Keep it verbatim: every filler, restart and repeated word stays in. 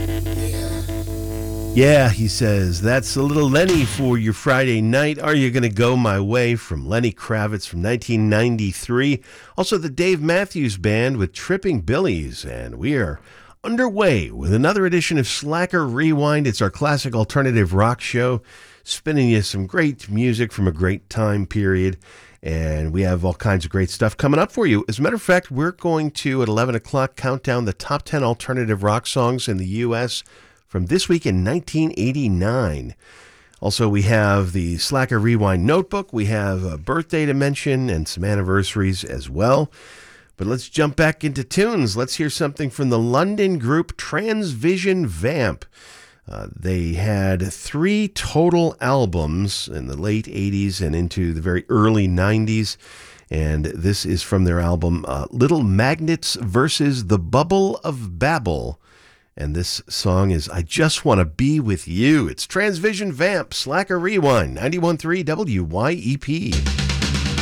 Yeah, he says, that's a little Lenny for your Friday night. Are You Gonna Go My Way from Lenny Kravitz from nineteen ninety-three. Also, the Dave Matthews Band with Tripping Billies. And we are underway with another edition of Slacker Rewind. It's our classic alternative rock show, spinning you some great music from a great time period. And we have all kinds of great stuff coming up for you. As a matter of fact, we're going to, at eleven o'clock, count down the top ten alternative rock songs in the U S from this week in nineteen eighty-nine. Also, we have the Slacker Rewind Notebook. We have a birthday to mention and some anniversaries as well. But let's jump back into tunes. Let's hear something from the London group Transvision Vamp. Uh, they had three total albums in the late eighties and into the very early nineties. And this is from their album uh, Little Magnets versus the Bubble of Babel. And this song is I Just Want to Be With You. It's Transvision Vamp, Slacker Rewind, ninety-one point three W Y E P.